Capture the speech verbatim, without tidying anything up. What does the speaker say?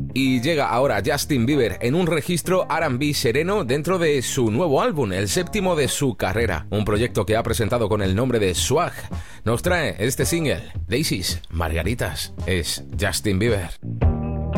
Y llega ahora Justin Bieber en un registro R and B sereno dentro de su nuevo álbum, el séptimo de su carrera, un proyecto que ha presentado con el nombre de Swag. Nos trae este single, Daisies, Margaritas, es Justin Bieber.